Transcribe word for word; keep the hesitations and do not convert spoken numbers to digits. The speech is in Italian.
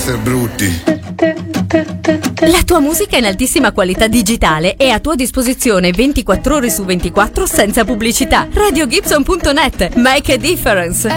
essere brutti. La tua musica in altissima qualità digitale è a tua disposizione ventiquattro ore su ventiquattro senza pubblicità. radio gibson punto net. Make a difference.